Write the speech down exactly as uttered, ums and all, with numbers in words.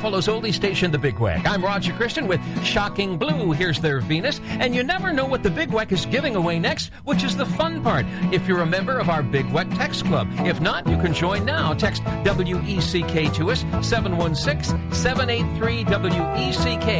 Buffalo's oldie station, The Big Weck. I'm Roger Christian with Shocking Blue. Here's their Venus. And you never know what The Big Weck is giving away next, which is the fun part, if you're a member of our Big Weck Text Club. If not, you can join now. Text W E C K to us, seven one six, seven eight three, W E C K.